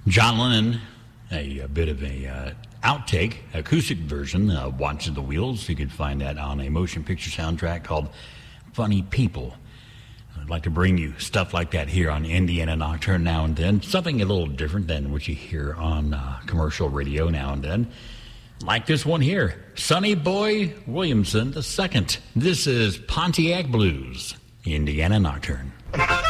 John Lennon, a bit of a outtake, acoustic version of Watching the Wheels. You can find that on a motion picture soundtrack called Funny People. I'd like to bring you stuff like that here on Indiana Nocturne now and then. Something a little different than what you hear on commercial radio now and then. Like this one here, Sonny Boy Williamson II. This is Pontiac Blues, Indiana Nocturne.